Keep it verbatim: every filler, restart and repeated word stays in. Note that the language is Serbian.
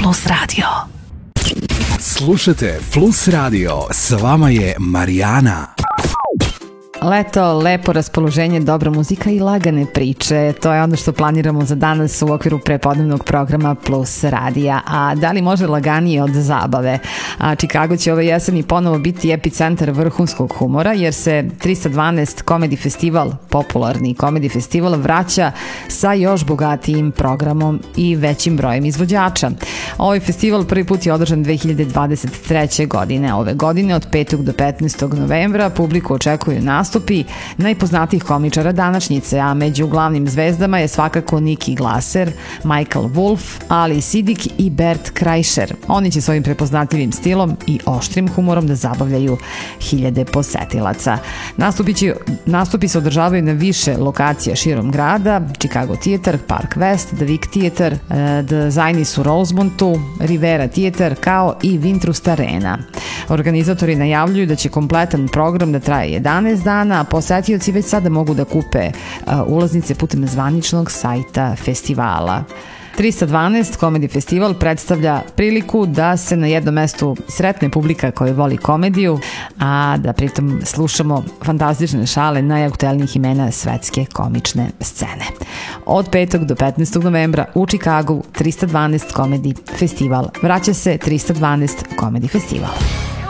Plus Radio. Slušajte Plus Radio, s vama je Marijana. Leto, lepo raspoloženje, dobra muzika i lagane priče. To je ono što planiramo za danas u okviru prepodnevnog programa Plus Radija. A da li može laganije od zabave? A Chicago će ove jeseni ponovo biti epicentar vrhunskog humora, jer se trista dvanaest Comedy Festival, popularni Comedy Festival, vraća sa još bogatijim programom i većim brojem izvođača. Ovaj festival prvi put je održan dve hiljade dvadeset treće. godine. Ove godine od petog do petnaestog novembra publiku očekuju nastupi najpoznatijih komičara današnjice, a među glavnim zvezdama je svakako Niki Glaser, Michael Wolff, Ali Sidik i Bert Kreischer. Oni će svojim prepoznatljivim stilom i oštrim humorom da zabavljaju hiljade posetilaca. Nastupi, će, nastupi se održavaju na više lokacija širom grada: Chicago Theater, Park West, The Vic Theater, The Zainis u Rosemontu, Rivera Theater, kao i Wintrust Arena. Organizatori najavljuju da će kompletan program da traje jedanaest dana, a posetioci već sada mogu da kupe uh, ulaznice putem zvaničnog sajta festivala. trista dvanaest Comedy Festival predstavlja priliku da se na jednom mestu sretne publika koja voli komediju, a da pritom slušamo fantastične šale najaktuelnijih imena svetske komične scene. Od petog do petnaestog novembra u Chicagu trista dvanaest Comedy Festival. Vraća se trista dvanaest Comedy Festival.